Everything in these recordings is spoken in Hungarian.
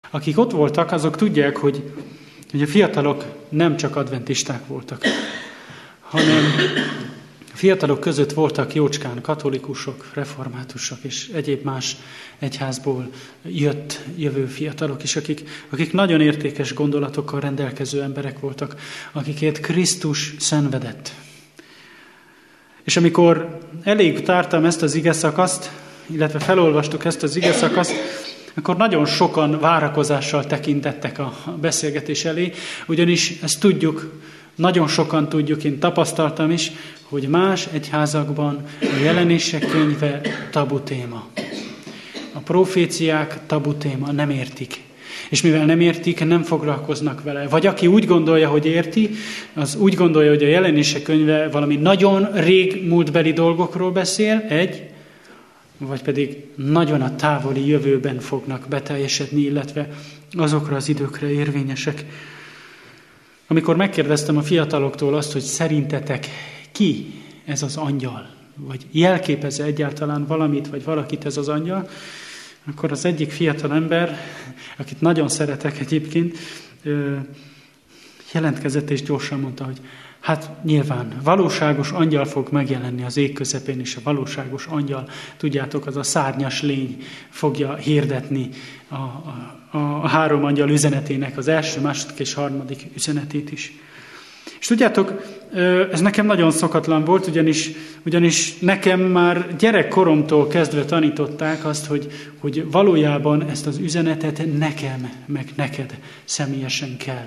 Akik ott voltak, azok tudják, hogy a fiatalok nem csak adventisták voltak, hanem a fiatalok között voltak jócskán katolikusok, reformátusok és egyéb más egyházból jövő fiatalok is, akik nagyon értékes gondolatokkal rendelkező emberek voltak, akikért Krisztus szenvedett. És amikor elég tártam ezt az igeszakaszt, illetve felolvastuk ezt az igeszakaszt, akkor nagyon sokan várakozással tekintettek a beszélgetés elé, ugyanis ezt tudjuk, nagyon sokan tudjuk, én tapasztaltam is, hogy más egyházakban a Jelenések könyve tabu téma. A proféciák tabu téma, nem értik. És mivel nem értik, nem foglalkoznak vele. Vagy aki úgy gondolja, hogy érti, az úgy gondolja, hogy a Jelenések könyve valami nagyon rég múltbeli dolgokról beszél, vagy pedig nagyon a távoli jövőben fognak beteljesedni, illetve azokra az időkre érvényesek. Amikor megkérdeztem a fiataloktól azt, hogy szerintetek ki ez az angyal, vagy jelképez egyáltalán valamit, vagy valakit ez az angyal, akkor az egyik fiatal ember, akit nagyon szeretek egyébként, jelentkezett és gyorsan mondta, hogy hát nyilván valóságos angyal fog megjelenni az ég közepén, és a valóságos angyal, tudjátok, az a szárnyas lény fogja hirdetni a három angyal üzenetének az első, második és harmadik üzenetét is. És tudjátok, ez nekem nagyon szokatlan volt, ugyanis nekem már gyerekkoromtól kezdve tanították azt, hogy valójában ezt az üzenetet nekem, meg neked személyesen kell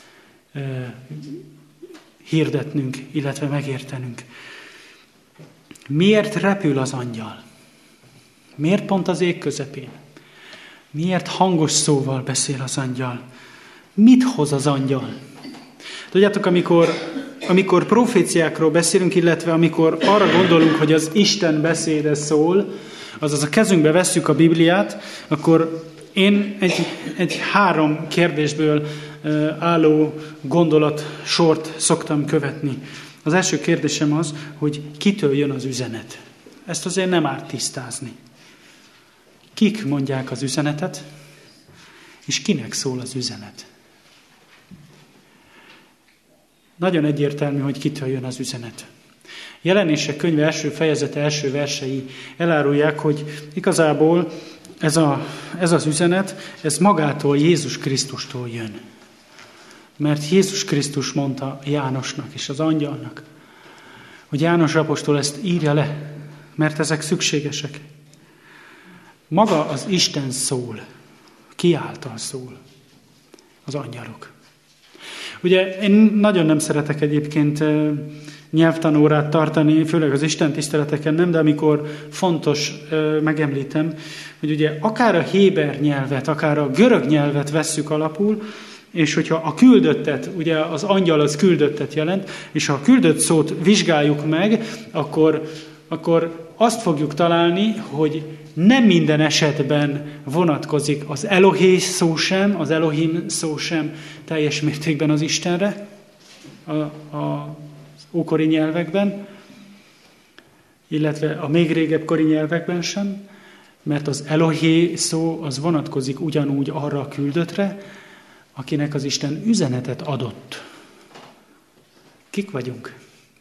hirdetnünk, illetve megértenünk. Miért repül az angyal? Miért pont az ég közepén? Miért hangos szóval beszél az angyal? Mit hoz az angyal? Tudjátok, amikor proféciákról beszélünk, illetve amikor arra gondolunk, hogy az Isten beszéde szól, azaz a kezünkbe vesszük a Bibliát, akkor én egy 3 kérdésből álló gondolatsort szoktam követni. Az első kérdésem az, hogy kitől jön az üzenet. Ezt azért nem árt tisztázni. Kik mondják az üzenetet, és kinek szól az üzenet? Nagyon egyértelmű, hogy kitől jön az üzenet. Jelenések könyve első fejezete, első versei elárulják, hogy igazából ez az üzenet, ez magától, Jézus Krisztustól jön. Mert Jézus Krisztus mondta Jánosnak és az angyalnak, hogy János apostol ezt írja le, mert ezek szükségesek. Maga az Isten szól, ki által szól? Az angyalok. Ugye én nagyon nem szeretek egyébként nyelvtanórát tartani, főleg az Isten tiszteleteken nem, de amikor fontos, megemlítem, hogy ugye akár a héber nyelvet, akár a görög nyelvet vesszük alapul, és hogyha a küldöttet, ugye az angyal az küldöttet jelent, és ha a küldött szót vizsgáljuk meg, akkor azt fogjuk találni, hogy nem minden esetben vonatkozik az Elohé szó sem, az Elohim szó sem teljes mértékben az Istenre, az ókori nyelvekben, illetve a még régebb kori nyelvekben sem, mert az Elohé szó az vonatkozik ugyanúgy arra a küldöttre, akinek az Isten üzenetet adott. Kik vagyunk?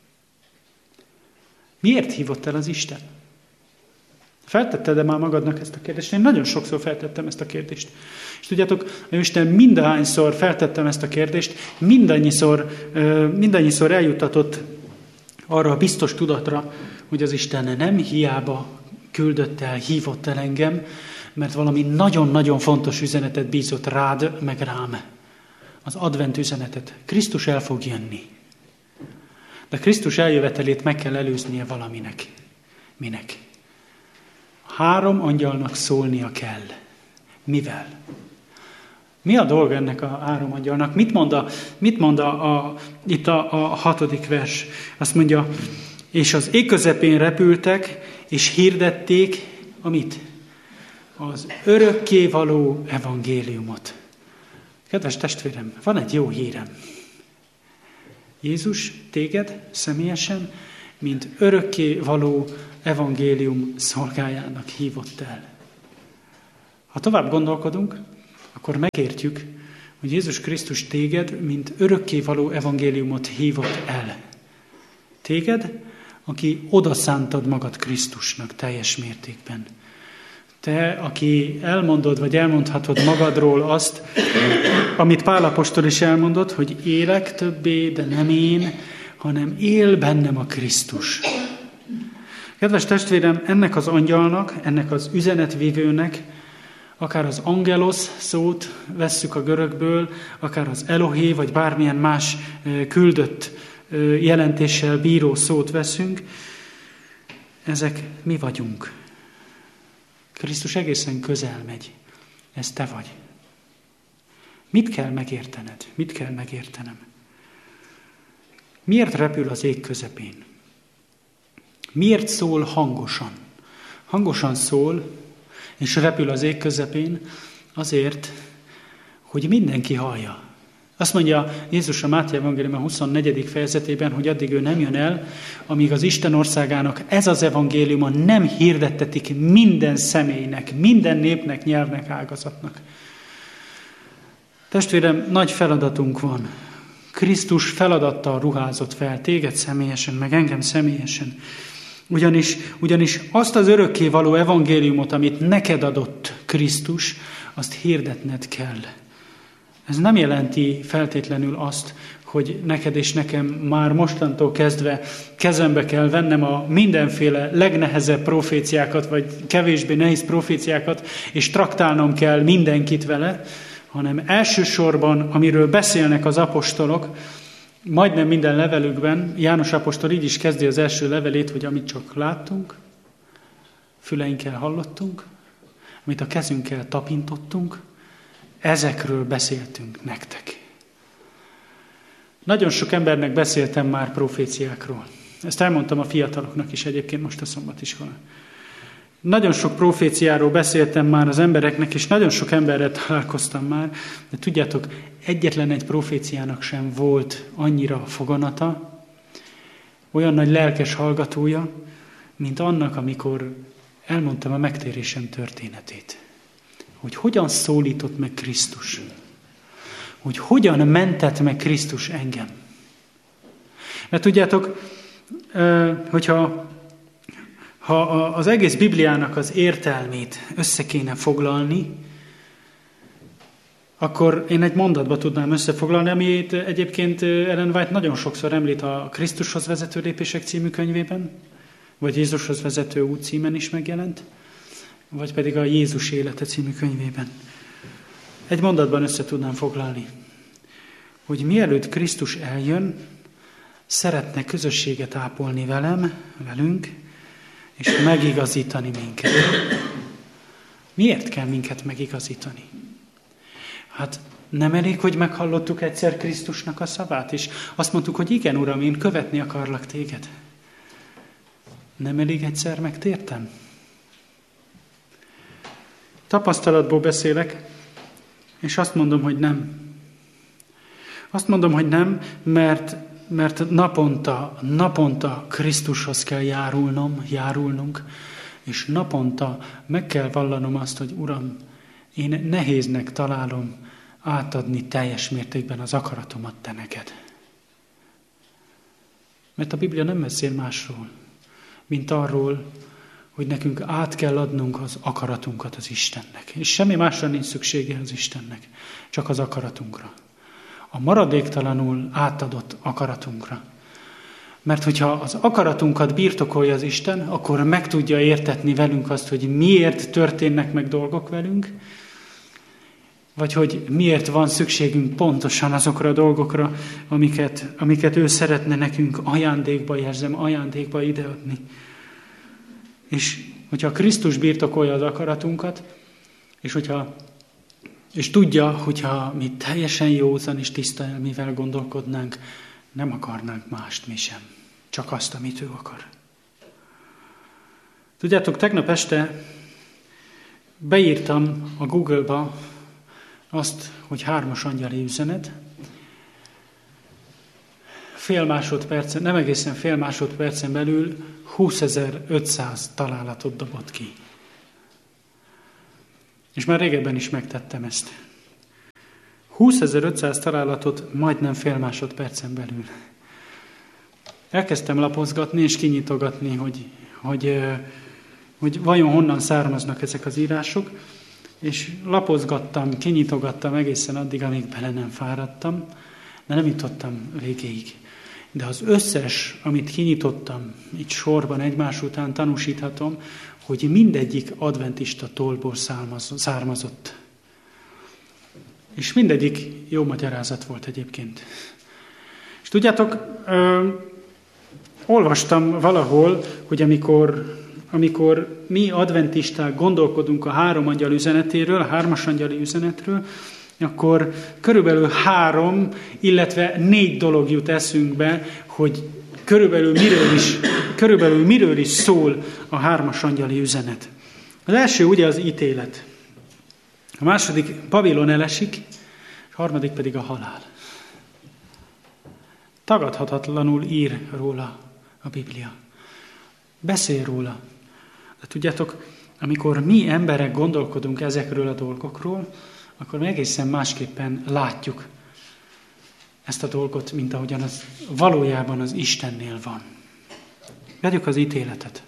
Miért hívott el az Isten? Feltetted-e már magadnak ezt a kérdést? Én nagyon sokszor feltettem ezt a kérdést. És tudjátok, Isten mindahányszor feltettem ezt a kérdést, mindannyiszor eljutatott arra a biztos tudatra, hogy az Isten nem hiába küldött el, hívott el engem, mert valami nagyon-nagyon fontos üzenetet bízott rád, meg rám. Az advent üzenetet. Krisztus el fog jönni. De Krisztus eljövetelét meg kell előznie valaminek. Minek? 3 angyalnak szólnia kell. Mivel? Mi a dolga ennek a 3 angyalnak? Mit mond itt a 6. vers? Azt mondja, és az ég közepén repültek, és hirdették a mit? Az örökkévaló evangéliumot. Kedves testvérem, van egy jó hírem. Jézus téged személyesen, mint örökkévaló evangélium szolgájának hívott el. Ha tovább gondolkodunk, akkor megértjük, hogy Jézus Krisztus téged, mint örökkévaló evangéliumot hívott el. Téged, aki odaszántad magad Krisztusnak teljes mértékben. Te, aki elmondod, vagy elmondhatod magadról azt, amit Pál apostol is elmondott, hogy élek többé, de nem én, hanem él bennem a Krisztus. Kedves testvérem, ennek az angyalnak, ennek az üzenetvívőnek, akár az angelos szót vesszük a görögből, akár az Elohé, vagy bármilyen más küldött jelentéssel bíró szót veszünk, ezek mi vagyunk. Krisztus egészen közel megy. Ez te vagy. Mit kell megértened? Mit kell megértenem? Miért repül az ég közepén? Miért szól hangosan? Hangosan szól, és repül az ég közepén azért, hogy mindenki hallja. Azt mondja Jézus a Máté evangélium a 24. fejezetében, hogy addig ő nem jön el, amíg az Isten országának ez az evangéliuma nem hirdettetik minden személynek, minden népnek, nyelvnek, ágazatnak. Testvérem, nagy feladatunk van. Krisztus feladattal ruházott fel téged személyesen, meg engem személyesen. Ugyanis azt az örökkévaló evangéliumot, amit neked adott Krisztus, azt hirdetned kell. Ez nem jelenti feltétlenül azt, hogy neked és nekem már mostantól kezdve kezembe kell vennem a mindenféle legnehezebb proféciákat, vagy kevésbé nehéz proféciákat, és traktálnom kell mindenkit vele, hanem elsősorban, amiről beszélnek az apostolok, majdnem minden levelükben, János apostol így is kezdi az első levelét, hogy amit csak láttunk, füleinkkel hallottunk, amit a kezünkkel tapintottunk, ezekről beszéltünk nektek. Nagyon sok embernek beszéltem már proféciákról. Ezt elmondtam a fiataloknak is egyébként most a szombatiskolán. Nagyon sok proféciáról beszéltem már az embereknek, és nagyon sok emberrel találkoztam már, de tudjátok, egyetlen egy proféciának sem volt annyira foganata, olyan nagy lelkes hallgatója, mint annak, amikor elmondtam a megtérésem történetét. Hogy hogyan szólított meg Krisztus. Hogy hogyan mentett meg Krisztus engem. Mert tudjátok, hogyha az egész Bibliának az értelmét össze kéne foglalni, akkor én egy mondatba tudnám összefoglalni, amit egyébként Ellen White nagyon sokszor említ a Krisztushoz vezető lépések című könyvében, vagy Jézushoz vezető út címen is megjelent, vagy pedig a Jézus élete című könyvében. Egy mondatban össze tudnám foglalni, hogy mielőtt Krisztus eljön, szeretne közösséget ápolni velünk, és megigazítani minket. Miért kell minket megigazítani? Hát nem elég, hogy meghallottuk egyszer Krisztusnak a szavát, és azt mondtuk, hogy igen, Uram, én követni akarlak téged. Nem elég egyszer megtértem? Tapasztalatból beszélek, és azt mondom, hogy nem. Azt mondom, hogy nem, mert naponta Krisztushoz kell járulnunk, és naponta meg kell vallanom azt, hogy Uram, én nehéznek találom átadni teljes mértékben az akaratomat te neked. Mert a Biblia nem beszél másról, mint arról, hogy nekünk át kell adnunk az akaratunkat az Istennek. És semmi másra nincs szüksége az Istennek, csak az akaratunkra. A maradéktalanul átadott akaratunkra. Mert hogyha az akaratunkat birtokolja az Isten, akkor meg tudja értetni velünk azt, hogy miért történnek meg dolgok velünk, vagy hogy miért van szükségünk pontosan azokra a dolgokra, amiket ő szeretne nekünk ajándékba ajándékba ideadni. És hogyha Krisztus birtokolja az akaratunkat, és tudja, hogyha mi teljesen józan és tiszta elmével gondolkodnánk, nem akarnánk mást mi sem. Csak azt, amit ő akar. Tudjátok, tegnap este beírtam a Google-ba azt, hogy 3-as angyali üzenet. Nem egészen fél másodpercen belül 20.500 találatot dobott ki. És már régebben is megtettem ezt. 20.500 találatot majdnem fél másodpercen belül. Elkezdtem lapozgatni és kinyitogatni, hogy vajon honnan származnak ezek az írások, és lapozgattam, kinyitogattam egészen addig, amíg bele nem fáradtam, de nem jutottam végéig. De az összes, amit kinyitottam, így sorban egymás után tanúsíthatom, hogy mindegyik adventista tollból származott. És mindegyik jó magyarázat volt egyébként. És tudjátok, olvastam valahol, hogy amikor mi adventisták gondolkodunk a 3 angyal üzenetéről, a 3-as angyali üzenetről, akkor körülbelül 3, illetve 4 dolog jut eszünkbe, hogy körülbelül miről is szól a 3-as angyali üzenet. Az első ugye az ítélet. A második Babilon elesik, a harmadik pedig a halál. Tagadhatatlanul ír róla a Biblia. Beszél róla. De tudjátok, amikor mi emberek gondolkodunk ezekről a dolgokról, akkor mi egészen másképpen látjuk ezt a dolgot, mint ahogyan az valójában az Istennél van. Vegyük az ítéletet.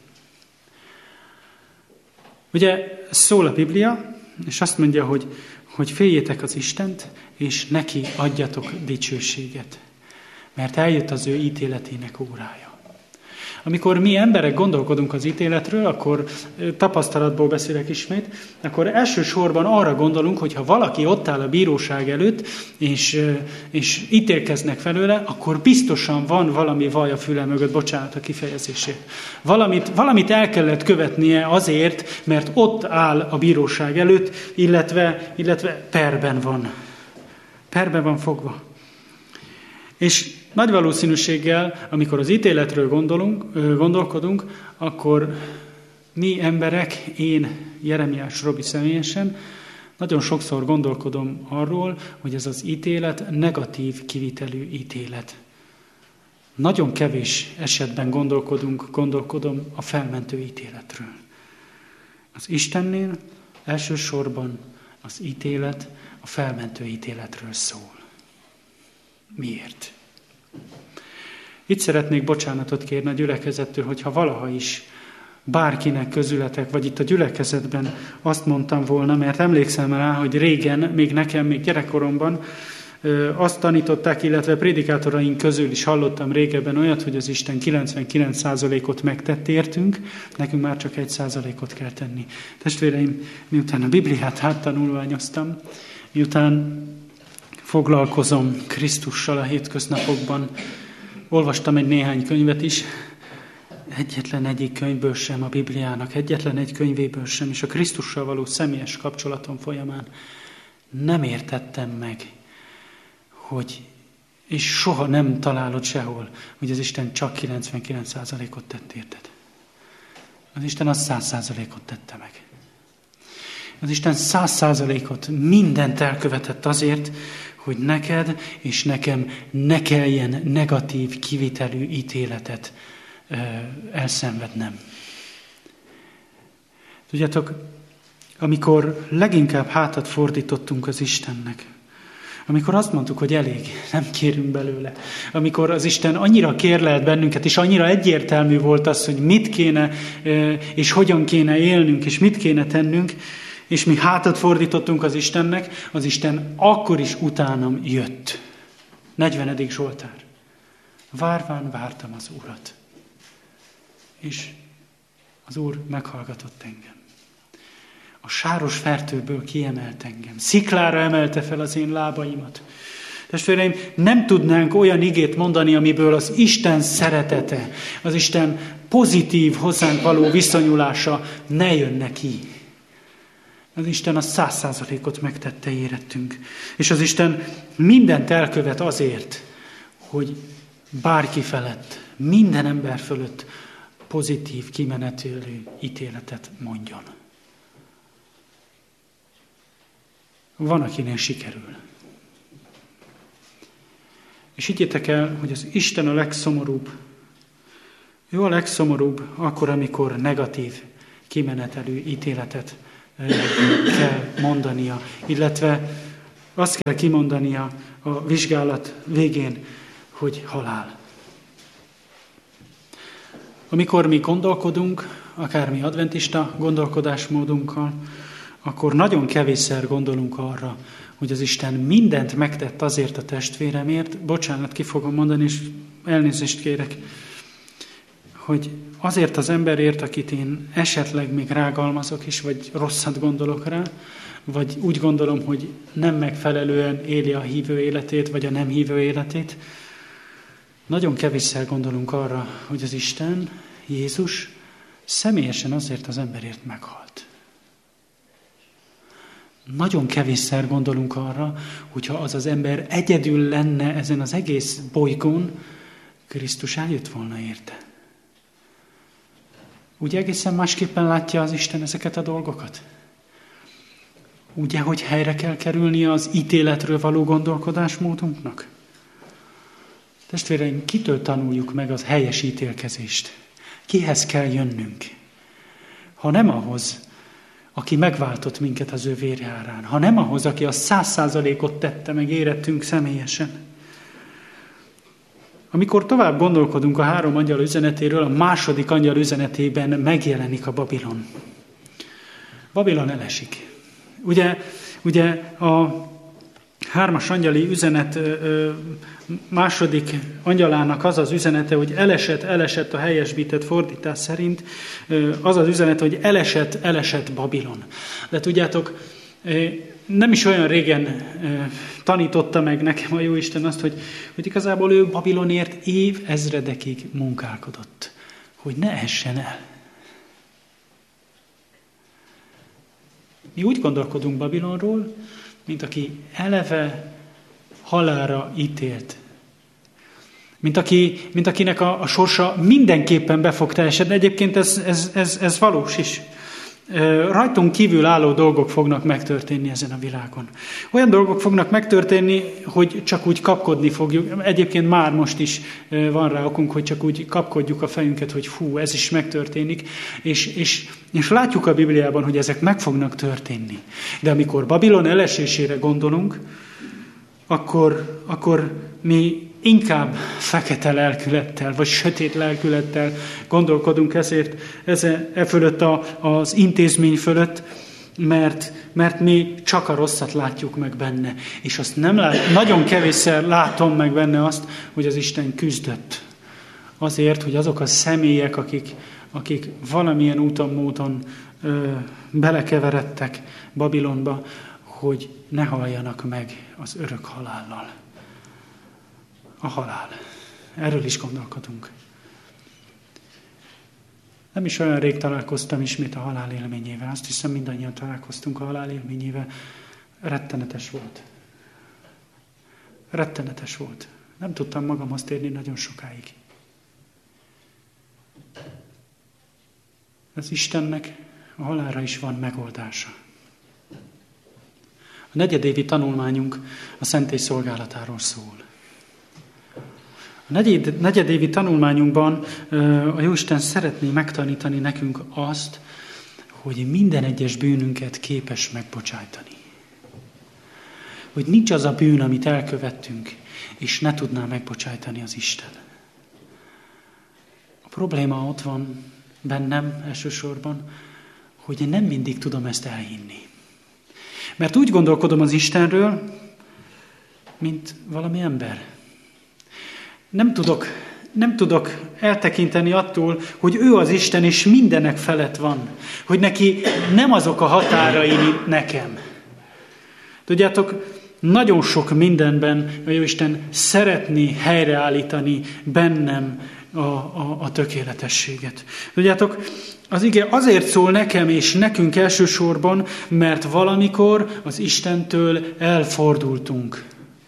Ugye szól a Biblia, és azt mondja, hogy féljétek az Istent, és neki adjatok dicsőséget, mert eljött az ő ítéletének órája. Amikor mi emberek gondolkodunk az ítéletről, akkor tapasztalatból beszélek ismét, akkor elsősorban arra gondolunk, hogy ha valaki ott áll a bíróság előtt, és ítélkeznek felőle, akkor biztosan van valami vaj a füle mögött, bocsánat a kifejezését. Valamit el kellett követnie azért, mert ott áll a bíróság előtt, illetve perben van. Perben van fogva. És nagy valószínűséggel, amikor az ítéletről gondolkodunk, akkor mi emberek, én, Jeremiás Robi személyesen, nagyon sokszor gondolkodom arról, hogy ez az ítélet negatív kivitelű ítélet. Nagyon kevés esetben gondolkodom a felmentő ítéletről. Az Istennél elsősorban az ítélet a felmentő ítéletről szól. Miért? Itt szeretnék bocsánatot kérni a gyülekezettől, hogyha valaha is bárkinek közületek, vagy itt a gyülekezetben azt mondtam volna, mert emlékszem rá, hogy régen, még gyerekkoromban azt tanították, illetve prédikátoraink közül is hallottam régebben olyat, hogy az Isten 99%-ot megtett értünk, nekünk már csak 1%-ot kell tenni. Testvéreim, miután a Bibliát áttanulmányoztam, miután foglalkozom Krisztussal a hétköznapokban, olvastam egy néhány könyvet is, egyetlen egyik könyvből sem a Bibliának, egyetlen egy könyvéből sem, és a Krisztussal való személyes kapcsolatom folyamán nem értettem meg, és soha nem találod sehol, hogy az Isten csak 99%-ot tett érted. Az Isten az 100%-ot tette meg. Az Isten 100%-ot mindent elkövetett azért, hogy neked és nekem ne kelljen negatív kivitelű ítéletet elszenvednem. Tudjátok, amikor leginkább hátat fordítottunk az Istennek, amikor azt mondtuk, hogy elég, nem kérünk belőle, amikor az Isten annyira kérlelt bennünket, és annyira egyértelmű volt az, hogy mit kéne és hogyan kéne élnünk, és mit kéne tennünk, és mi hátat fordítottunk az Istennek, az Isten akkor is utánam jött. 40. Zsoltár. Várván vártam az Urat. És az Úr meghallgatott engem. A sáros fertőből kiemelt engem. Sziklára emelte fel az én lábaimat. Testvéreim, nem tudnánk olyan igét mondani, amiből az Isten szeretete, az Isten pozitív hozzánk való viszonyulása ne jönne ki. Az Isten a 100%-ot megtette érettünk. És az Isten mindent elkövet azért, hogy bárki felett, minden ember fölött pozitív, kimenetélő ítéletet mondjon. Van, akinél sikerül. És higgyétek el, hogy az Isten a legszomorúbb. Ő a legszomorúbb akkor, amikor negatív, kimenetelő ítéletet kell mondania, illetve azt kell kimondania a vizsgálat végén, hogy halál. Amikor mi gondolkodunk, akár mi adventista gondolkodásmódunkkal, akkor nagyon kevésszer gondolunk arra, hogy az Isten mindent megtett azért a testvéremért, bocsánat, ki fogom mondani, és elnézést kérek, hogy azért az emberért, akit én esetleg még rágalmazok is, vagy rosszat gondolok rá, vagy úgy gondolom, hogy nem megfelelően éli a hívő életét, vagy a nem hívő életét, nagyon kevésszer gondolunk arra, hogy az Isten, Jézus személyesen azért az emberért meghalt. Nagyon kevésszer gondolunk arra, hogyha az az ember egyedül lenne ezen az egész bolygón, Krisztus eljött volna érte. Ugye egészen másképpen látja az Isten ezeket a dolgokat? Ugye, hogy helyre kell kerülnie az ítéletről való gondolkodásmódunknak? Testvéreim, kitől tanuljuk meg az helyes ítélkezést? Kihez kell jönnünk? Ha nem ahhoz, aki megváltott minket az ő vére árán, ha nem ahhoz, aki a 100%-ot tette meg érettünk személyesen. Amikor tovább gondolkodunk a 3 angyal üzenetéről, a második angyal üzenetében megjelenik a Babilon. Babilon elesik. Ugye a 3. angyali üzenet második angyalának az az üzenete, hogy elesett a helyesbített fordítás szerint, az az üzenete, hogy elesett Babilon. De tudjátok, nem is olyan régen tanította meg nekem a Jóisten azt, hogy igazából ő Babilonért évezredekig munkálkodott, hogy ne essen el. Mi úgy gondolkodunk Babilonról, mint aki eleve halálra ítélt. Mint akinek a sorsa mindenképpen be fog teljesedni. Egyébként ez valós is. Rajtunk kívül álló dolgok fognak megtörténni ezen a világon. Olyan dolgok fognak megtörténni, hogy csak úgy kapkodni fogjuk. Egyébként már most is van rá okunk, hogy csak úgy kapkodjuk a fejünket, hogy fú, ez is megtörténik. És látjuk a Bibliában, hogy ezek meg fognak történni. De amikor Babilon elesésére gondolunk, akkor mi inkább fekete lelkülettel, vagy sötét lelkülettel gondolkodunk e fölött az intézmény fölött, mert mi csak a rosszat látjuk meg benne. És azt nagyon kevésszer látom meg benne azt, hogy az Isten küzdött azért, hogy azok a személyek, akik valamilyen úton, módon belekeveredtek Babilonba, hogy ne haljanak meg az örök halállal. A halál. Erről is gondolkodunk. Nem is olyan rég találkoztam ismét a halál élményével. Azt hiszem, mindannyian találkoztunk a halál élményével. Rettenetes volt. Rettenetes volt. Nem tudtam magamhoz térni nagyon sokáig. Az Istennek a halálra is van megoldása. A negyedévi tanulmányunk a szentély szolgálatáról szól. A negyedévi tanulmányunkban a Jóisten szeretné megtanítani nekünk azt, hogy minden egyes bűnünket képes megbocsájtani. Hogy nincs az a bűn, amit elkövettünk, és ne tudná megbocsájtani az Isten. A probléma ott van bennem elsősorban, hogy én nem mindig tudom ezt elhinni. Mert úgy gondolkodom az Istenről, mint valami ember. Nem tudok eltekinteni attól, hogy ő az Isten, és mindenek felett van. Hogy neki nem azok a határai, mint nekem. Tudjátok, nagyon sok mindenben a Jóisten szeretné helyreállítani bennem a tökéletességet. Tudjátok, az ige azért szól nekem és nekünk elsősorban, mert valamikor az Istentől elfordultunk.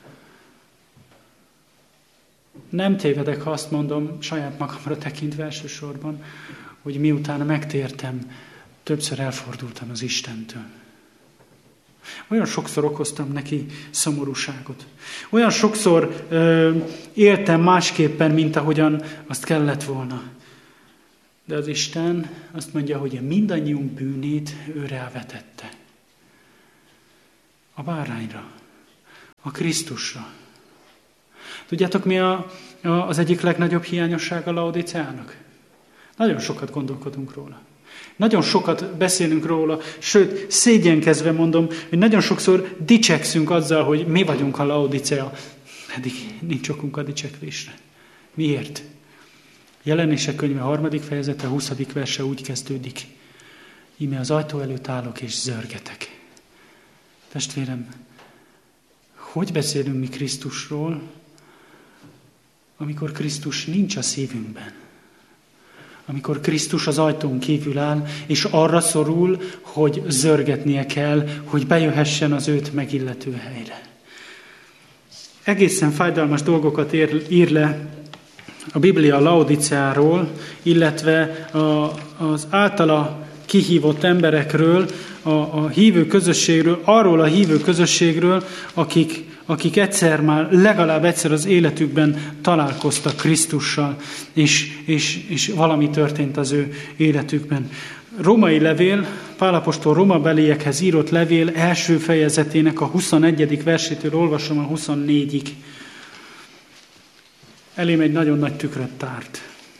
Nem tévedek, ha azt mondom, saját magamra tekintve elsősorban, hogy miután megtértem, többször elfordultam az Istentől. Olyan sokszor okoztam neki szomorúságot. Olyan sokszor éltem másképpen, mint ahogyan azt kellett volna. De az Isten azt mondja, hogy mindannyiunk bűnét ő rávetette. A bárányra. A Krisztusra. Tudjátok, mi az egyik legnagyobb hiányossága Laodicéának? Nagyon sokat gondolkodunk róla. Nagyon sokat beszélünk róla, sőt, szégyenkezve mondom, hogy nagyon sokszor dicsekszünk azzal, hogy mi vagyunk a Laodicea, pedig nincs okunk a dicsekvésre. Miért? Jelenések könyve 3. fejezete, 20. verse úgy kezdődik. Íme az ajtó előtt állok és zörgetek. Testvérem, hogy beszélünk mi Krisztusról, amikor Krisztus nincs a szívünkben? Amikor Krisztus az ajtón kívül áll, és arra szorul, hogy zörgetnie kell, hogy bejöhessen az őt megillető helyre. Egészen fájdalmas dolgokat ír le a Biblia Laodiceáról, illetve az általa kihívott emberekről, a hívő közösségről, arról a hívő közösségről, akik legalább egyszer az életükben találkoztak Krisztussal, és valami történt az ő életükben. Római levél, Pál apostol rómabeliekhez írott levél első fejezetének a 21. versétől olvasom a 24-ig. Elém egy nagyon nagy tükröt tárt.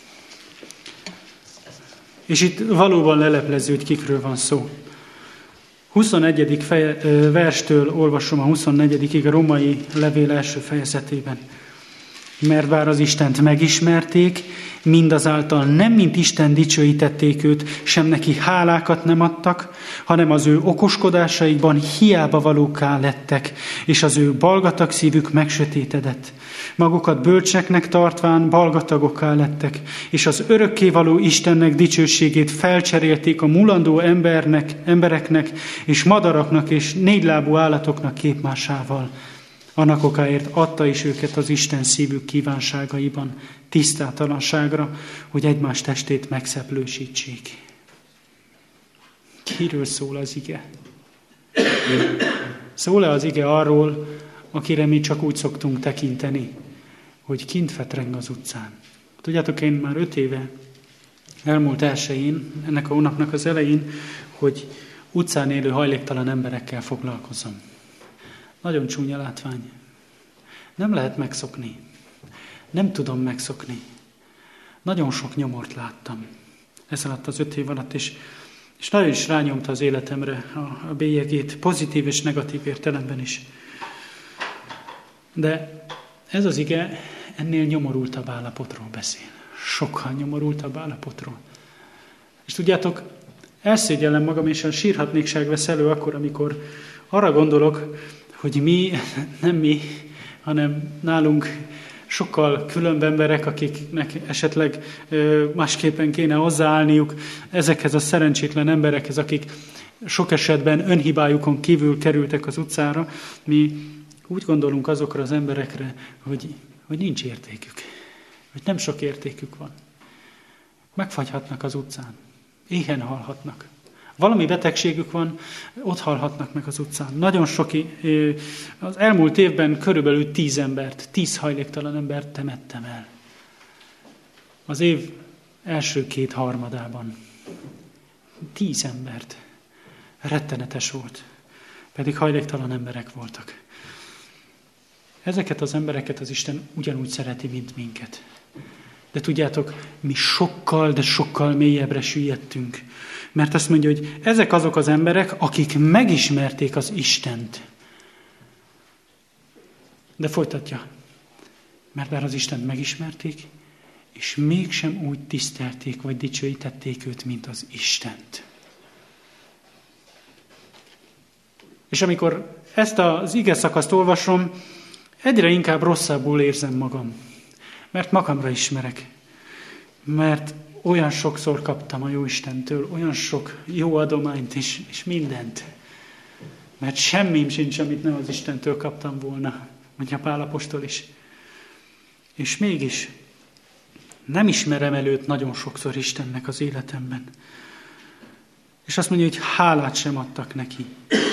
És itt valóban leleplező, hogy kikről van szó. 21. verstől olvasom a 24-ig a római levél első fejezetében. Mert bár az Istent megismerték, mindazáltal nem mint Isten dicsőítették őt, sem neki hálákat nem adtak, hanem az ő okoskodásaikban hiába valókká lettek, és az ő balgatag szívük megsötétedett. Magukat bölcseknek tartván balgatagokká lettek, és az örökkévaló Istennek dicsőségét felcserélték a mulandó embereknek, és madaraknak, és négylábú állatoknak képmásával. Annak okáért adta is őket az Isten szívük kívánságaiban, tisztátalanságra, hogy egymás testét megszeplősítsék. Kiről szól az ige? Szól-e az ige arról, akire mi csak úgy szoktunk tekinteni, hogy kint fetreng az utcán? Tudjátok, én már 5 éve, elmúlt 1-én, ennek a hónapnak az elején, hogy utcán élő hajléktalan emberekkel foglalkozom. Nagyon csúnya látvány. Nem lehet megszokni. Nem tudom megszokni. Nagyon sok nyomort láttam ez alatt az 5 év alatt, és nagyon is rányomta az életemre a bélyegét, pozitív és negatív értelemben is. De ez az ige ennél nyomorultabb állapotról beszél. Sokkal nyomorultabb állapotról. És tudjátok, elszégyellem magam, és sírhatnék vesz elő akkor, amikor arra gondolok, hogy nem mi, hanem nálunk sokkal különb emberek, akiknek esetleg másképpen kéne hozzáállniuk ezekhez a szerencsétlen emberekhez, akik sok esetben önhibájukon kívül kerültek az utcára. Mi úgy gondolunk azokra az emberekre, hogy nincs értékük, hogy nem sok értékük van. Megfagyhatnak az utcán, éhen halhatnak. Valami betegségük van, ott halhatnak meg az utcán. Nagyon sok, az elmúlt évben körülbelül 10 embert, 10 hajléktalan embert temettem el. Az év első 2 harmadában. 10 embert. Rettenetes volt. Pedig hajléktalan emberek voltak. Ezeket az embereket az Isten ugyanúgy szereti, mint minket. De tudjátok, mi sokkal, de sokkal mélyebbre süllyedtünk. Mert azt mondja, hogy ezek azok az emberek, akik megismerték az Istent. De folytatja. Mert bár az Istent megismerték, és mégsem úgy tisztelték, vagy dicsőítették őt, mint az Istent. És amikor ezt az ige szakaszt olvasom, egyre inkább rosszabbul érzem magam. Mert magamra ismerek. Mert olyan sokszor kaptam a Jóistentől, olyan sok jó adományt és mindent. Mert semmim sincs, amit nem az Istentől kaptam volna, mondja Pál apostol is. És mégis nem ismerem előtt nagyon sokszor Istennek az életemben. És azt mondja, hogy hálát sem adtak neki.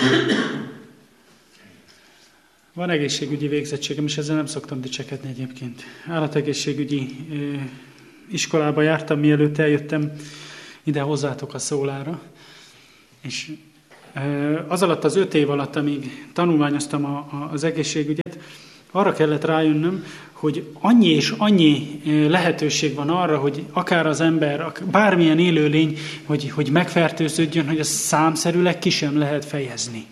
Van egészségügyi végzettségem, és ezzel nem szoktam dicsekedni egyébként. Állategészségügyi iskolába jártam, mielőtt eljöttem ide hozzátok a szólára. És az alatt az 5 év alatt, amíg tanulmányoztam az egészségügyet, arra kellett rájönnöm, hogy annyi és annyi lehetőség van arra, hogy akár az ember, bármilyen élőlény, hogy megfertőződjön, hogy azt számszerűleg ki sem lehet fejezni.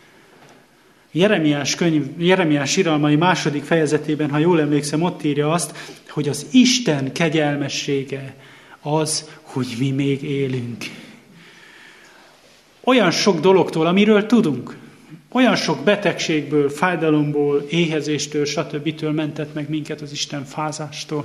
Jeremiás iralmai 2. fejezetében, ha jól emlékszem, ott írja azt, hogy az Isten kegyelmessége az, hogy mi még élünk. Olyan sok dologtól, amiről tudunk, olyan sok betegségből, fájdalomból, éhezéstől, stb. Mentett meg minket az Isten fázástól.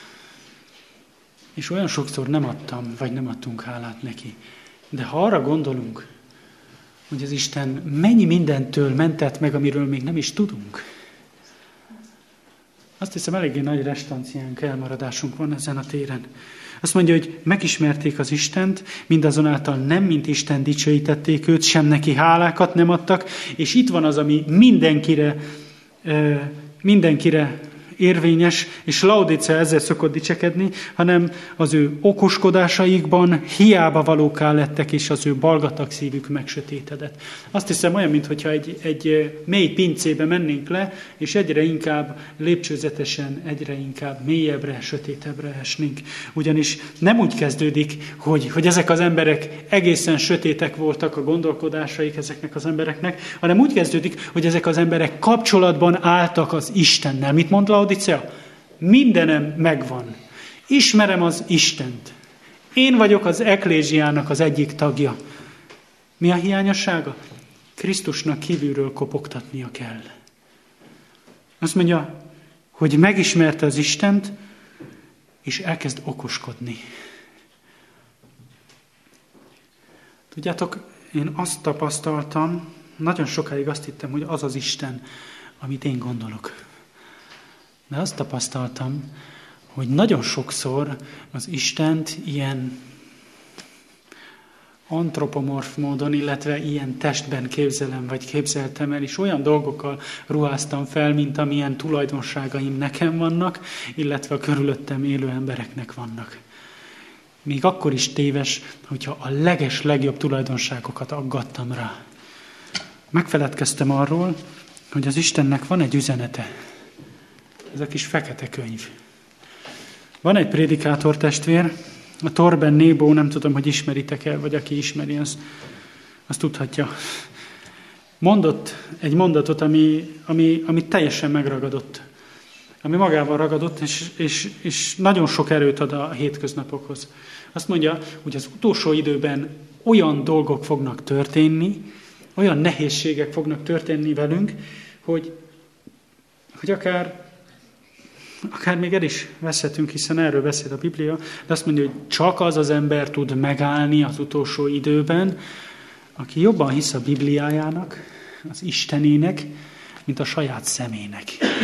És olyan sokszor nem adtunk hálát neki. De ha arra gondolunk, hogy az Isten mennyi mindentől mentett meg, amiről még nem is tudunk, azt hiszem, eléggé nagy restanciánk, elmaradásunk van ezen a téren. Azt mondja, hogy megismerték az Istent, mindazonáltal nem mint Isten dicsőítették őt, sem neki hálákat nem adtak, és itt van az, ami mindenkire érvényes, és Laodicea ezzel szokott dicsekedni, hanem az ő okoskodásaikban hiába valóká lettek, és az ő balgatag szívük megsötétedett. Azt hiszem olyan, mintha egy mély pincébe mennénk le, és egyre inkább lépcsőzetesen, egyre inkább mélyebbre, sötétebbre esnénk. Ugyanis nem úgy kezdődik, hogy ezek az emberek egészen sötétek voltak a gondolkodásaik ezeknek az embereknek, hanem úgy kezdődik, hogy ezek az emberek kapcsolatban álltak az Istennel. Mit mond Laodicea? Mindenem megvan. Ismerem az Istent. Én vagyok az eklézsiának az egyik tagja. Mi a hiányossága? Krisztusnak kívülről kopogtatnia kell. Azt mondja, hogy megismerte az Istent, és elkezd okoskodni. Tudjátok, én azt tapasztaltam, nagyon sokáig azt hittem, hogy az az Isten, amit én gondolok. De azt tapasztaltam, hogy nagyon sokszor az Istent ilyen antropomorf módon, illetve ilyen testben képzelem, vagy képzeltem el, és olyan dolgokkal ruháztam fel, mint amilyen tulajdonságaim nekem vannak, illetve a körülöttem élő embereknek vannak. Még akkor is téves, hogyha a legjobb tulajdonságokat aggattam rá. Megfeledkeztem arról, hogy az Istennek van egy üzenete. Ez a kis fekete könyv. Van egy prédikátor testvér, a Torben Nebo, nem tudom, hogy ismeritek el, vagy aki ismeri, az tudhatja. Mondott egy mondatot, ami teljesen megragadott. Ami magával ragadott, és nagyon sok erőt ad a hétköznapokhoz. Azt mondja, hogy az utolsó időben olyan dolgok fognak történni, olyan nehézségek fognak történni velünk, hogy akár még el is veszhetünk, hiszen erről beszél a Biblia, de azt mondja, hogy csak az az ember tud megállni az utolsó időben, aki jobban hisz a Bibliájának, az Istenének, mint a saját szemének.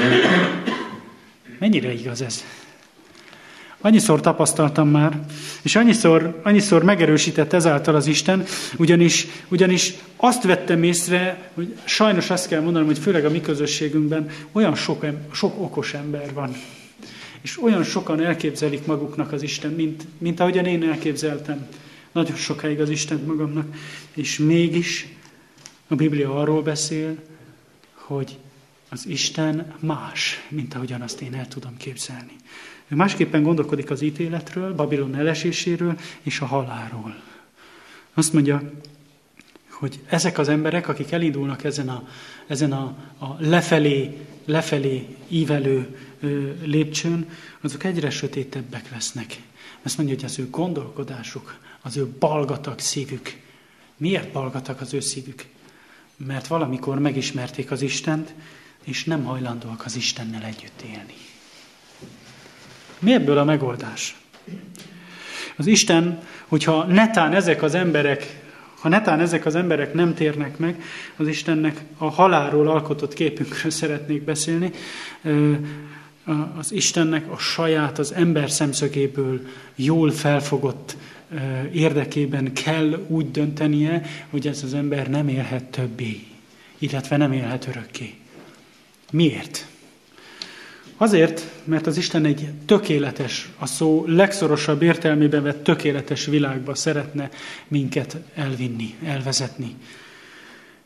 Mennyire igaz ez? Annyiszor tapasztaltam már, és annyiszor megerősített ezáltal az Isten, ugyanis azt vettem észre, hogy sajnos azt kell mondanom, hogy főleg a mi közösségünkben olyan sok okos ember van. És olyan sokan elképzelik maguknak az Isten, mint ahogyan én elképzeltem nagyon sokáig az Istent magamnak. És mégis a Biblia arról beszél, hogy az Isten más, mint ahogyan azt én el tudom képzelni. Ő másképpen gondolkodik az ítéletről, Babilon eleséséről és a halálról. Azt mondja, hogy ezek az emberek, akik elindulnak ezen a lefelé ívelő lépcsőn, azok egyre sötétebbek lesznek. Azt mondja, hogy az ő gondolkodásuk, az ő balgatag szívük. Miért balgatag az ő szívük? Mert valamikor megismerték az Istent, és nem hajlandóak az Istennel együtt élni. Mi ebből a megoldás? Az Isten, hogyha netán ezek az emberek nem térnek meg, az Istennek a halálról alkotott képünkről szeretnék beszélni, az Istennek a saját, az ember szemszögéből jól felfogott érdekében kell úgy döntenie, hogy ez az ember nem élhet többé, illetve nem élhet örökké. Miért? Azért, mert az Isten egy tökéletes, a szó legszorosabb értelmében vett tökéletes világba szeretne minket elvinni, elvezetni.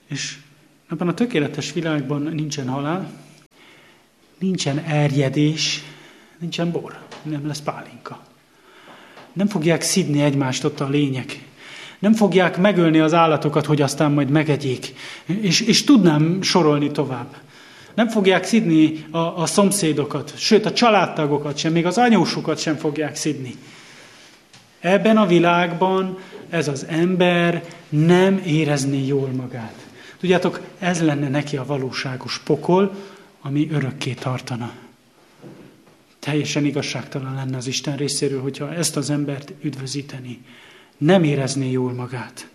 És ebben a tökéletes világban nincsen halál, nincsen erjedés, nincsen bor, nem lesz pálinka. Nem fogják szidni egymást ott a lények. Nem fogják megölni az állatokat, hogy aztán majd megegyék. És tudnám sorolni tovább. Nem fogják szidni a szomszédokat, sőt a családtagokat sem, még az anyósukat sem fogják szidni. Ebben a világban ez az ember nem érezné jól magát. Tudjátok, ez lenne neki a valóságos pokol, ami örökké tartana. Teljesen igazságtalan lenne az Isten részéről, hogyha ezt az embert üdvözíteni. Nem érezné jól magát.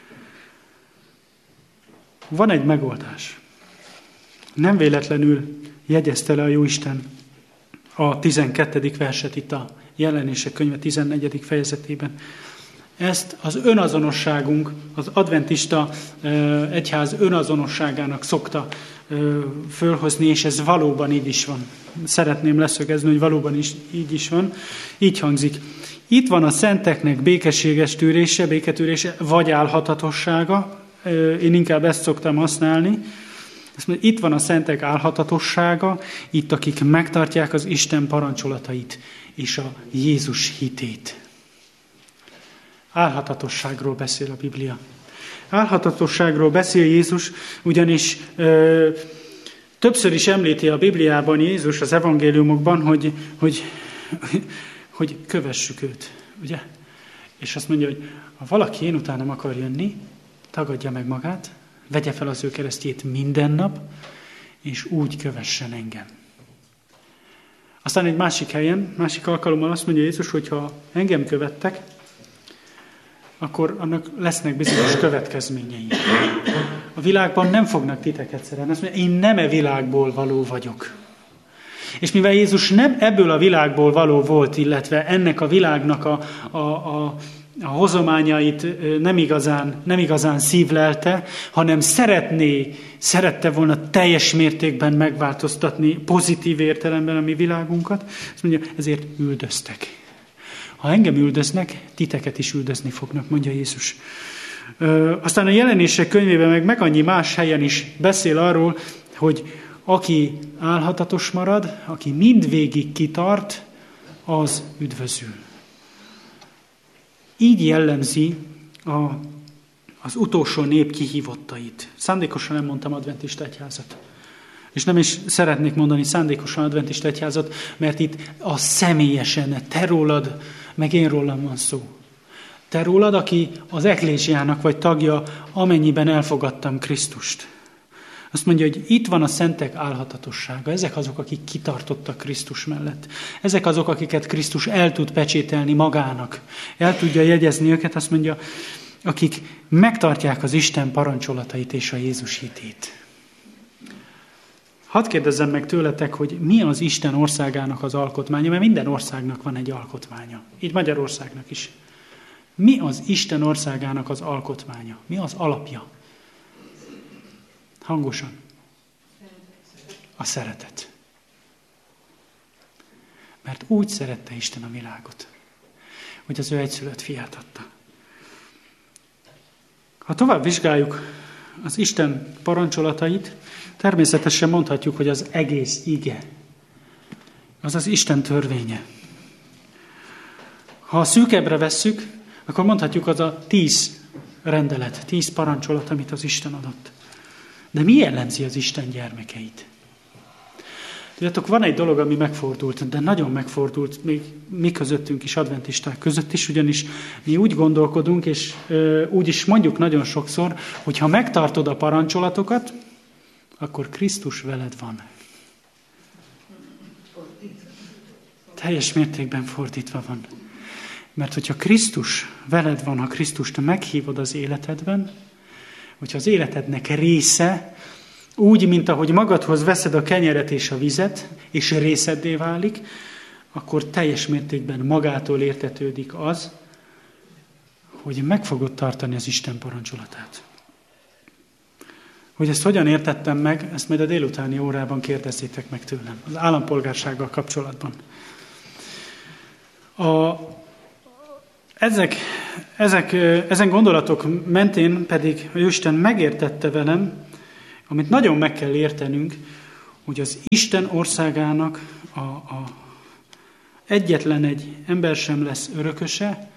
Van egy megoldás. Nem véletlenül jegyezte le a Jóisten a 12. verset itt a Jelenések könyve 14. fejezetében. Ezt az önazonosságunk, az adventista egyház önazonosságának szokta fölhozni, és ez valóban így is van. Szeretném leszögezni, hogy valóban is így is van. Így hangzik. Itt van a szenteknek békességes tűrése, béketűrése, vagy álhatatossága. Én inkább ezt szoktam használni. Azt mondja, itt van a szentek álhatatossága, itt akik megtartják az Isten parancsolatait és a Jézus hitét. Álhatatosságról beszél a Biblia. Álhatatosságról beszél Jézus, ugyanis többször is említi a Bibliában Jézus az evangéliumokban, hogy kövessük őt. Ugye? És azt mondja, hogy ha valaki én utánam akar jönni, tagadja meg magát, vegye fel az ő keresztjét minden nap, és úgy kövessen engem. Aztán egy másik helyen, másik alkalommal azt mondja Jézus, hogy ha engem követtek, akkor annak lesznek bizonyos következményei. A világban nem fognak titeket szeretni. Azt mondja, én nem e világból való vagyok. És mivel Jézus nem ebből a világból való volt, illetve ennek a világnak a hozományait nem igazán szívlelte, hanem szerette volna teljes mértékben megváltoztatni pozitív értelemben a mi világunkat, azt mondja, ezért üldöztek. Ha engem üldöznek, titeket is üldözni fognak, mondja Jézus. Aztán a Jelenések könyvében meg annyi más helyen is beszél arról, hogy aki álhatatos marad, aki mindvégig kitart, az üdvözül. Így jellemzi az utolsó nép kihívottait. Szándékosan nem mondtam adventista egyházat. És nem is szeretnék mondani szándékosan adventista egyházat, mert itt a személyesen, te rólad, meg én rólam van szó. Te rólad, aki az eklésiának vagy tagja, amennyiben elfogadtam Krisztust. Azt mondja, hogy itt van a szentek álhatatossága. Ezek azok, akik kitartottak Krisztus mellett. Ezek azok, akiket Krisztus el tud pecsételni magának. El tudja jegyezni őket, azt mondja, akik megtartják az Isten parancsolatait és a Jézus hitét. Hadd kérdezzem meg tőletek, hogy mi az Isten országának az alkotmánya, mert minden országnak van egy alkotmánya. Így Magyarországnak is. Mi az Isten országának az alkotmánya? Mi az alapja? Hangosan. A szeretet. Mert úgy szerette Isten a világot, hogy az ő egyszülött fiát adta. Ha tovább vizsgáljuk az Isten parancsolatait, természetesen mondhatjuk, hogy az egész ige, az az Isten törvénye. Ha szűkebbre vesszük, akkor mondhatjuk, az a 10 rendelet, 10 parancsolat, amit az Isten adott. De mi jellemzi az Isten gyermekeit? Tudjátok, van egy dolog, ami megfordult, de nagyon megfordult, még mi közöttünk is, adventisták között is, ugyanis mi úgy gondolkodunk, és úgy is mondjuk nagyon sokszor, hogy ha megtartod a parancsolatokat, akkor Krisztus veled van. Teljes mértékben fordítva van. Mert hogyha Krisztus veled van, ha Krisztust meghívod az életedben, hogyha az életednek része, úgy, mint ahogy magadhoz veszed a kenyeret és a vizet, és részeddé válik, akkor teljes mértékben magától értetődik az, hogy meg fogod tartani az Isten parancsolatát. Hogy ezt hogyan értettem meg, ezt majd a délutáni órában kérdezzétek meg tőlem, az állampolgársággal kapcsolatban. Ezek ezen gondolatok mentén pedig a Isten megértette velem, amit nagyon meg kell értenünk, hogy az Isten országának egyetlen egy ember sem lesz örököse,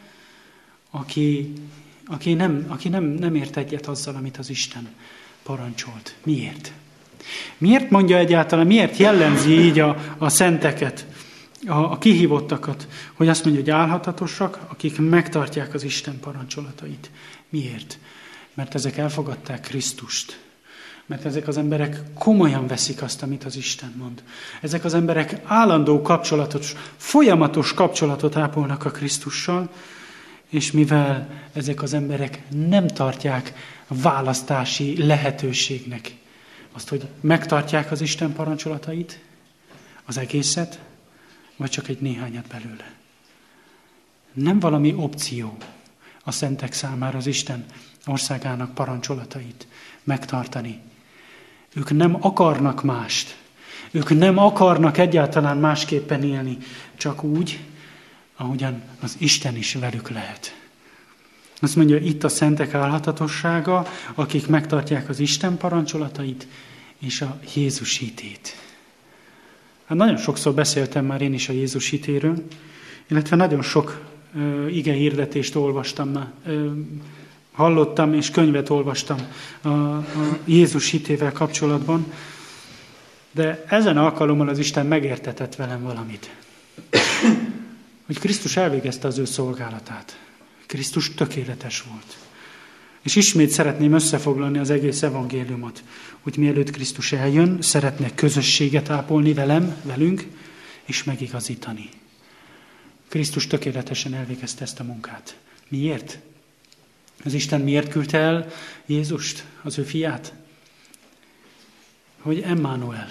aki nem ért egyet azzal, amit az Isten parancsolt. Miért? Miért mondja egyáltalán, miért jellemzi így a szenteket, a kihívottakat, hogy azt mondja, hogy álhatatosak, akik megtartják az Isten parancsolatait. Miért? Mert ezek elfogadták Krisztust. Mert ezek az emberek komolyan veszik azt, amit az Isten mond. Ezek az emberek állandó kapcsolatot, folyamatos kapcsolatot ápolnak a Krisztussal, és mivel ezek az emberek nem tartják választási lehetőségnek azt, hogy megtartják az Isten parancsolatait, az egészet, vagy csak egy néhányat belőle. Nem valami opció a szentek számára az Isten országának parancsolatait megtartani. Ők nem akarnak mást. Ők nem akarnak egyáltalán másképpen élni, csak úgy, ahogyan az Isten is velük lehet. Azt mondja, itt a szentek álhatatossága, akik megtartják az Isten parancsolatait és a Jézus hitét. Hát nagyon sokszor beszéltem már én is a Jézus hitéről, illetve nagyon sok ige hirdetést olvastam, hallottam és könyvet olvastam a Jézus hitével kapcsolatban, de ezen alkalommal az Isten megértetett velem valamit. Hogy Krisztus elvégezte az ő szolgálatát. Krisztus tökéletes volt. És ismét szeretném összefoglalni az egész evangéliumot, hogy mielőtt Krisztus eljön, szeretne közösséget ápolni velünk, és megigazítani. Krisztus tökéletesen elvégezte ezt a munkát. Miért? Az Isten miért küldte el Jézust, az ő fiát? Hogy Emmanuel.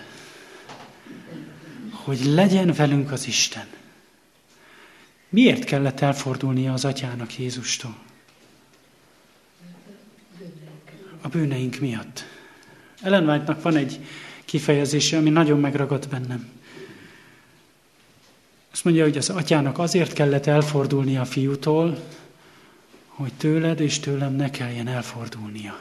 Hogy legyen velünk az Isten. Miért kellett elfordulnia az atyának Jézustól? A bűneink miatt. Ellen White-nak van egy kifejezése, ami nagyon megragadt bennem. Azt mondja, hogy az atyának azért kellett elfordulnia a fiútól, hogy tőled és tőlem ne kelljen elfordulnia.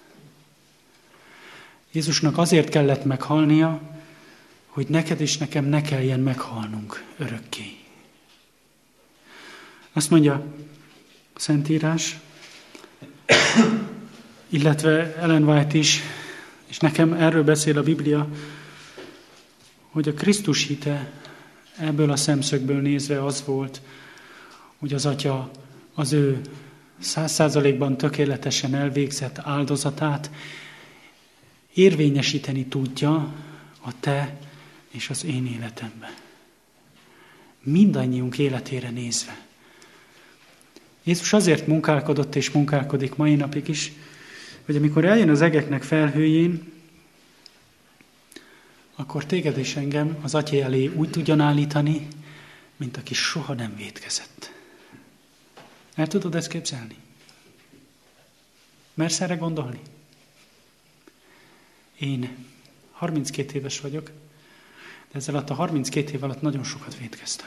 Jézusnak azért kellett meghalnia, hogy neked és nekem ne kelljen meghalnunk örökké. Azt mondja a Szentírás, illetve Ellen White is, és nekem erről beszél a Biblia, hogy a Krisztus hite ebből a szemszögből nézve az volt, hogy az Atya az ő 100%-ban tökéletesen elvégzett áldozatát érvényesíteni tudja a te és az én életemben. Mindannyiunk életére nézve. Jézus azért munkálkodott és munkálkodik mai napig is, hogy amikor eljön az egeknek felhőjén, akkor téged és engem az Atya elé úgy tudjon állítani, mint aki soha nem vétkezett. El tudod ezt képzelni? Mersz erre gondolni? Én 32 éves vagyok, de ezzel alatt a 32 év alatt nagyon sokat vétkeztem.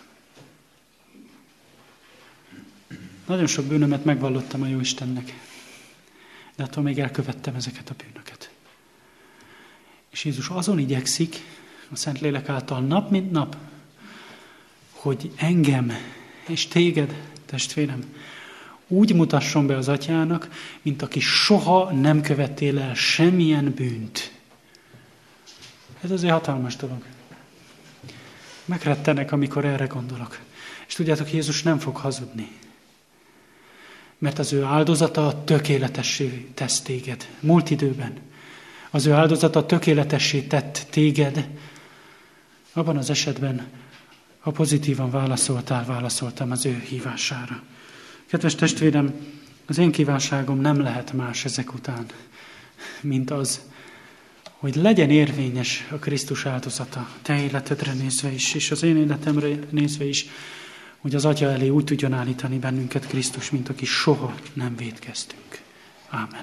Nagyon sok bűnömet megvallottam a Jóistennek, de attól még elkövettem ezeket a bűnöket. És Jézus azon igyekszik, a Szentlélek által nap mint nap, hogy engem és téged, testvérem, úgy mutasson be az Atyának, mint aki soha nem követtél el semmilyen bűnt. Ez azért hatalmas dolog. Megrettenek, amikor erre gondolok. És tudjátok, Jézus nem fog hazudni. Mert az ő áldozata tökéletessé tesz téged. Múlt időben. Az ő áldozata tökéletessé tett téged. Abban az esetben, ha pozitívan válaszoltam az ő hívására. Kedves testvérem, az én kívánságom nem lehet más ezek után, mint az, hogy legyen érvényes a Krisztus áldozata te életedre nézve is, és az én életemre nézve is, hogy az Atya elé úgy tudjon állítani bennünket Krisztus, mint aki soha nem vétkeztünk. Ámen.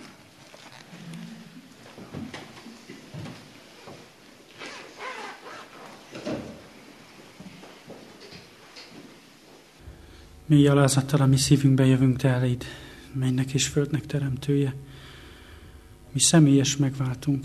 Mély alázattal a mi szívünkbe jövünk Te eléd, mennek és földnek teremtője. Mi személyes megváltunk.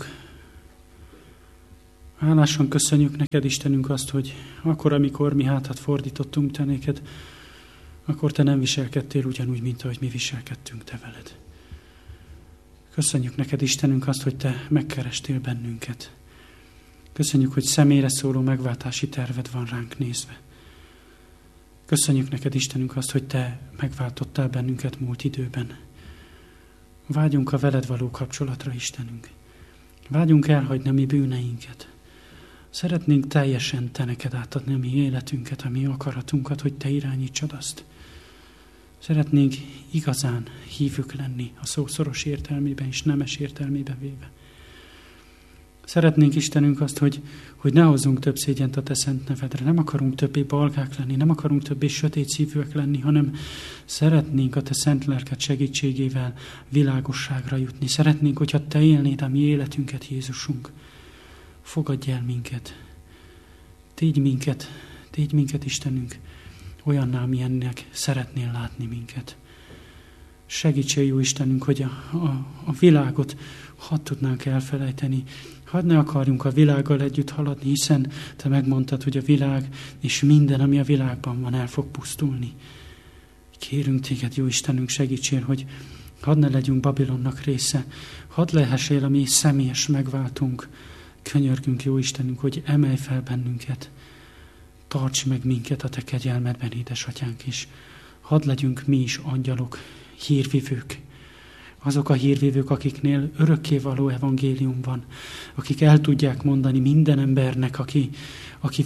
Hálásan köszönjük neked, Istenünk, azt, hogy akkor, amikor mi hátat fordítottunk Te néked, akkor Te nem viselkedtél ugyanúgy, mint ahogy mi viselkedtünk Te veled. Köszönjük neked, Istenünk, azt, hogy Te megkerestél bennünket. Köszönjük, hogy személyre szóló megváltási terved van ránk nézve. Köszönjük neked, Istenünk, azt, hogy Te megváltottál bennünket múlt időben. Vágyunk a veled való kapcsolatra, Istenünk. Vágyunk elhagyni a mi bűneinket. Szeretnénk teljesen Te neked átadni a mi életünket, a mi akaratunkat, hogy Te irányítsad azt. Szeretnénk igazán hívők lenni a szószoros értelmében és nemes értelmében véve. Szeretnénk, Istenünk, azt, hogy ne hozzunk több szégyent a Te szent nevedre. Nem akarunk többé balgák lenni, nem akarunk többé sötét szívűek lenni, hanem szeretnénk a Te szent lelked segítségével világosságra jutni. Szeretnénk, hogyha Te élnéd a mi életünket, Jézusunk. Fogadj el minket. Tégy minket, Istenünk, olyanná, milyennek szeretnél látni minket. Segítsél, jó Istenünk, hogy a világot hadd tudnánk elfelejteni. Hadd ne akarjunk a világgal együtt haladni, hiszen Te megmondtad, hogy a világ és minden, ami a világban van, el fog pusztulni. Kérünk Téged, jó Istenünk, segítsél, hogy hadd ne legyünk Babilonnak része. Hadd lehessél a mi személyes megváltunk. Könyörgünk, jó Istenünk, hogy emelj fel bennünket. Tarts meg minket a Te kegyelmedben, édesatyánk is. Hadd legyünk mi is angyalok, hírvivők. Azok a hírvívők, akiknél örökkévaló evangélium van, akik el tudják mondani minden embernek, aki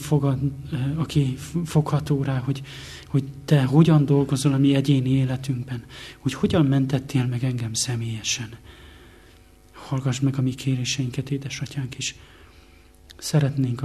fogható rá, hogy Te hogyan dolgozol a mi egyéni életünkben, hogy hogyan mentettél meg engem személyesen. Hallgass meg a mi kéréseinket, édesatyánk is. Szeretnénk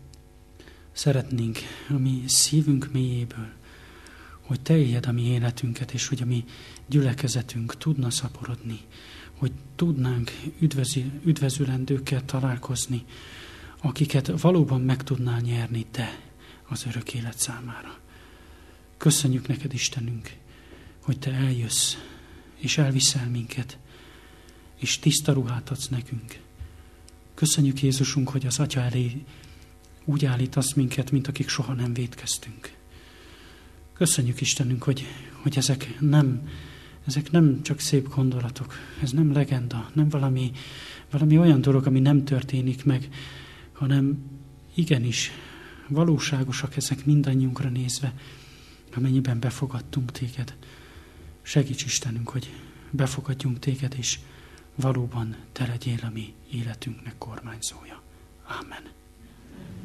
a mi szívünk mélyéből, hogy Te éljed a mi életünket, és hogy a mi gyülekezetünk tudna szaporodni, hogy tudnánk üdvözülendőkkel találkozni, akiket valóban meg tudnál nyerni Te az örök élet számára. Köszönjük neked, Istenünk, hogy Te eljössz, és elviszel minket, és tiszta ruhát adsz nekünk. Köszönjük, Jézusunk, hogy az Atya elé úgy állítasz minket, mint akik soha nem vétkeztünk. Köszönjük, Istenünk, hogy ezek nem csak szép gondolatok, ez nem legenda, nem valami olyan dolog, ami nem történik meg, hanem igenis valóságosak ezek mindannyiunkra nézve, amennyiben befogadtunk Téged. Segíts, Istenünk, hogy befogadjunk Téged, és valóban Te legyél a mi életünknek kormányzója. Ámen.